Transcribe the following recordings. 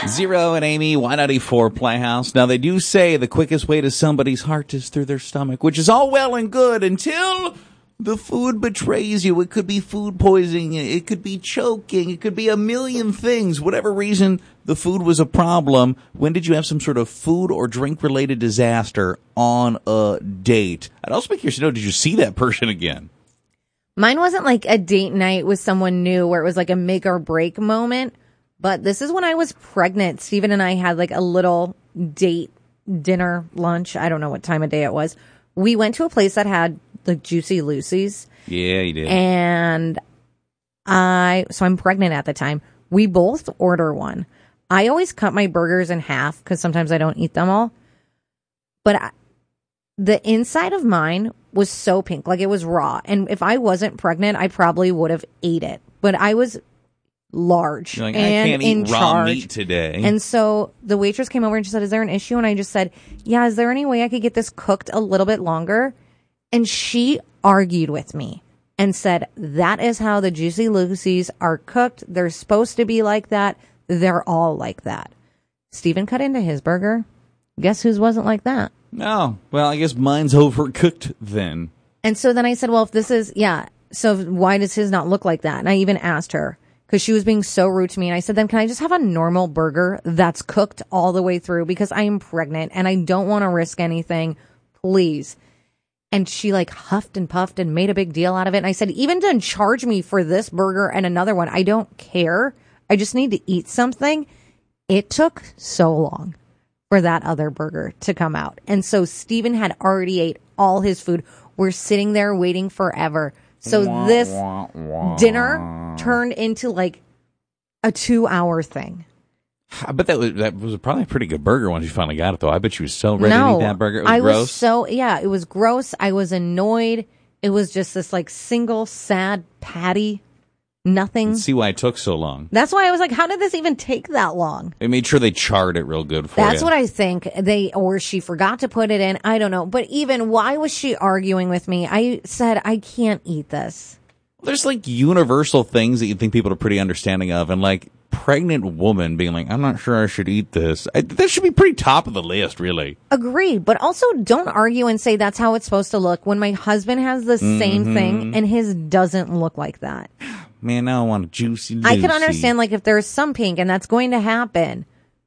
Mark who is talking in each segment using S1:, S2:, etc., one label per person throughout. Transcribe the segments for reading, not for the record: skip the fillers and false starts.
S1: Zero and Amy, Y94 Playhouse. Now, they do say the quickest way to somebody's heart is through their stomach, which is all well and good until the food betrays you. It could be food poisoning. It could be choking. It could be a million things. Whatever reason the food was a problem. When did you have some sort of food or drink-related disaster on a date? I'd also be curious to know, did you see that person again?
S2: Mine wasn't like a date night with someone new where it was like a make or break moment. But this is when I was pregnant. Steven and I had like a little date, dinner, lunch. I don't know what time of day it was. We went to a place that had like Juicy Lucy's.
S1: Yeah, you did.
S2: And so I'm pregnant at the time. We both order one. I always cut my burgers in half because sometimes I don't eat them all. But the inside of mine was so pink, like it was raw. And if I wasn't pregnant, I probably would have ate it. But I was large
S1: You're like,
S2: and
S1: I can't
S2: in
S1: eat raw
S2: charge.
S1: meat today.
S2: And so the waitress came over and she said, "Is there an issue?" And I just said, "Yeah, is there any way I could get this cooked a little bit longer?" And she argued with me and said, "That is how the Juicy Lucy's are cooked. They're supposed to be like that. They're all like that." Steven cut into his burger. Guess whose wasn't like that?
S1: Oh, well, I guess mine's overcooked then.
S2: And so then I said, "Well, if this is, so why does his not look like that?" And I even asked her, because she was being so rude to me. And I said, "Then can I just have a normal burger that's cooked all the way through? Because I am pregnant and I don't want to risk anything. Please." And she like huffed and puffed and made a big deal out of it. And I said, "Even to charge me for this burger and another one, I don't care. I just need to eat something." It took so long for that other burger to come out. And so Steven had already ate all his food. We're sitting there waiting forever. So this dinner turned into like a 2-hour thing.
S1: I bet that was probably a pretty good burger once you finally got it, though. I bet you were so ready to eat that burger. It was gross.
S2: It was gross. I was annoyed. It was just this like single sad patty. Nothing.
S1: Let's see why it took so long.
S2: That's why I was like, how did this even take that long?
S1: They made sure they charred it real good for you.
S2: That's what I think. Or she forgot to put it in. I don't know. But even, why was she arguing with me? I said, I can't eat this.
S1: There's like universal things that you think people are pretty understanding of, and like pregnant woman being like, "I'm not sure I should eat this." That should be pretty top of the list, really.
S2: Agree, but also don't argue and say that's how it's supposed to look when my husband has the same thing and his doesn't look like that.
S1: Man, now I want a Juicy Lucy.
S2: I can understand like if there's some pink and that's going to happen.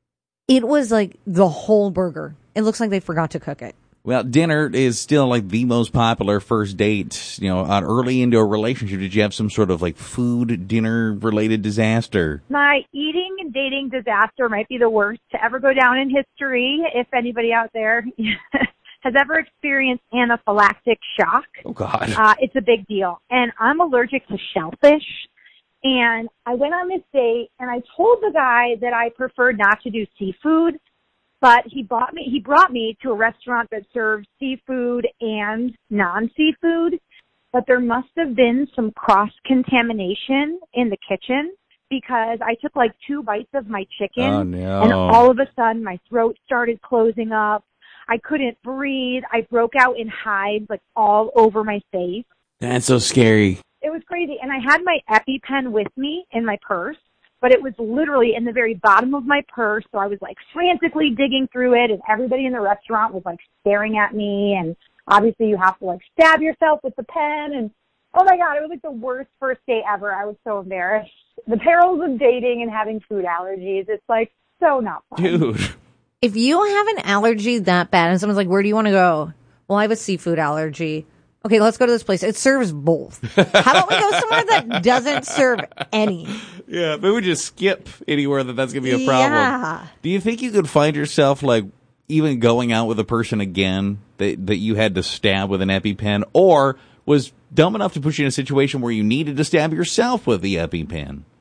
S2: It was like the whole burger. It looks like they forgot to cook it.
S1: Well, dinner is still like the most popular first date, early into a relationship. Did you have some sort of like food, dinner related disaster?
S3: My eating and dating disaster might be the worst to ever go down in history. If anybody out there has ever experienced anaphylactic shock.
S1: Oh, God.
S3: It's a big deal. And I'm allergic to shellfish. And I went on this date and I told the guy that I preferred not to do seafood. But he brought me to a restaurant that serves seafood and non-seafood. But there must have been some cross-contamination in the kitchen because I took like 2 bites of my chicken.
S1: Oh, no.
S3: And all of a sudden my throat started closing up. I couldn't breathe. I broke out in hives like all over my face.
S1: That's so scary.
S3: It was crazy. And I had my EpiPen with me in my purse. But it was literally in the very bottom of my purse, so I was like frantically digging through it, and everybody in the restaurant was like staring at me, and obviously you have to like stab yourself with the pen, and oh my God, it was like the worst first date ever. I was so embarrassed. The perils of dating and having food allergies, it's like so not fun.
S1: Dude.
S2: If you have an allergy that bad and someone's like, "Where do you want to go?" "Well, I have a seafood allergy." "Okay, let's go to this place. It serves both." How about we go somewhere that doesn't serve any?
S1: Yeah, maybe we just skip anywhere that's going to be a problem.
S2: Yeah.
S1: Do you think you could find yourself, like, even going out with a person again that you had to stab with an EpiPen, or was dumb enough to put you in a situation where you needed to stab yourself with the EpiPen?